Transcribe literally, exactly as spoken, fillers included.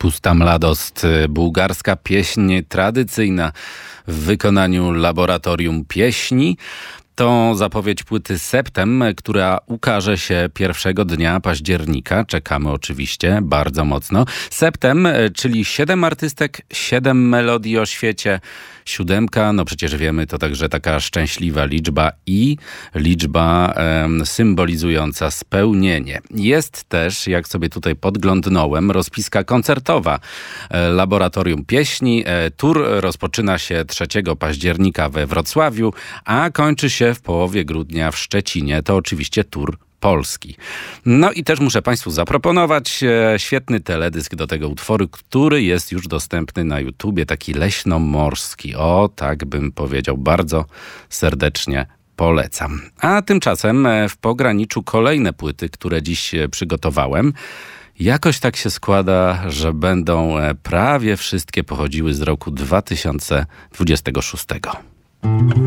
Pusta Mladost, bułgarska pieśń tradycyjna w wykonaniu Laboratorium Pieśni. To zapowiedź płyty Septem, która ukaże się pierwszego dnia października. Czekamy oczywiście bardzo mocno. Septem, czyli siedem artystek, siedem melodii o świecie. Siódemka, no przecież wiemy, to także taka szczęśliwa liczba i liczba e, symbolizująca spełnienie. Jest też, jak sobie tutaj podglądnąłem, rozpiska koncertowa e, Laboratorium Pieśni. E, tour rozpoczyna się trzeciego października we Wrocławiu, a kończy się w połowie grudnia w Szczecinie. To oczywiście tour Polski. No i też muszę Państwu zaproponować e, świetny teledysk do tego utworu, który jest już dostępny na YouTubie, taki leśnomorski. O, tak bym powiedział, bardzo serdecznie polecam. A tymczasem e, w pograniczu kolejne płyty, które dziś e, przygotowałem. Jakoś tak się składa, że będą e, prawie wszystkie pochodziły z roku dwa tysiące dwudziestego szóstego.